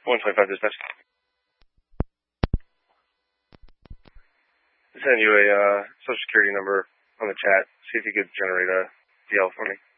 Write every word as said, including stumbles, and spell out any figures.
one twenty-five dispatch. Send you a uh, social security number on the chat. See if you could generate a D L for me.